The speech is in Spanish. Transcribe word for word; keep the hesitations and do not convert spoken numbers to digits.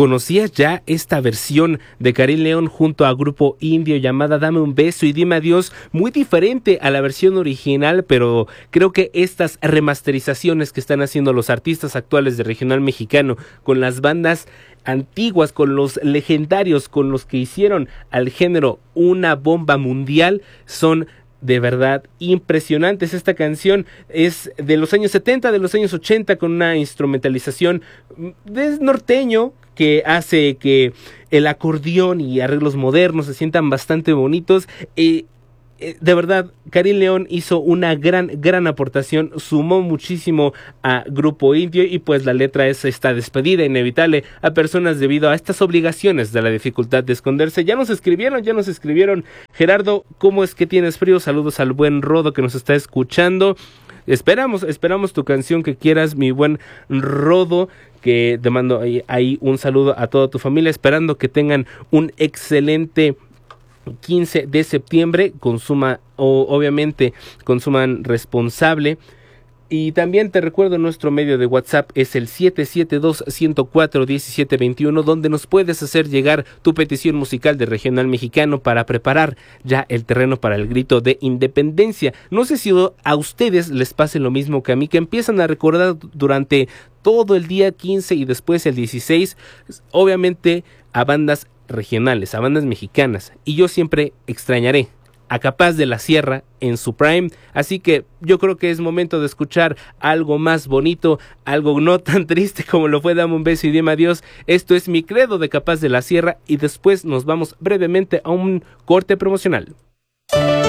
¿conocías ya esta versión de Karim León junto a Grupo Indio llamada Dame un beso y dime adiós? Muy diferente a la versión original, pero creo que estas remasterizaciones que están haciendo los artistas actuales de regional mexicano con las bandas antiguas, con los legendarios, con los que hicieron al género una bomba mundial, son de verdad impresionantes. Esta canción es de los años setenta, de los años ochenta, con una instrumentalización de norteño que hace que el acordeón y arreglos modernos se sientan bastante bonitos. Eh, De verdad, Karim León hizo una gran, gran aportación, sumó muchísimo a Grupo Indio y pues la letra es esta despedida inevitable a personas debido a estas obligaciones de la dificultad de esconderse. Ya nos escribieron, ya nos escribieron. Gerardo, ¿cómo es que tienes frío? Saludos al buen Rodo que nos está escuchando. Esperamos, esperamos tu canción que quieras, mi buen Rodo, que te mando ahí, ahí un saludo a toda tu familia, esperando que tengan un excelente quince de septiembre, consuma, o obviamente consuman responsable. Y también te recuerdo, nuestro medio de WhatsApp es el siete siete dos, uno cero cuatro, uno siete dos uno, donde nos puedes hacer llegar tu petición musical de regional mexicano para preparar ya el terreno para el grito de independencia. No sé si a ustedes les pase lo mismo que a mí, que empiezan a recordar durante todo el día quince y después el dieciséis, obviamente a bandas regionales, a bandas mexicanas, y yo siempre extrañaré a Capaz de la Sierra en su prime, así que yo creo que es momento de escuchar algo más bonito, algo no tan triste como lo fue Dame un beso y dime adiós. Esto es Mi Credo de Capaz de la Sierra y después nos vamos brevemente a un corte promocional.